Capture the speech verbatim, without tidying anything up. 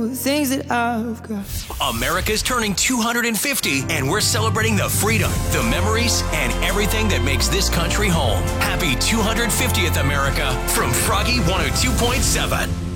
things that I've got. America's turning two hundred fifty, and we're celebrating the freedom, the memories, and everything that makes this country home. Happy two hundred fiftieth, America, from Froggy one oh two point seven.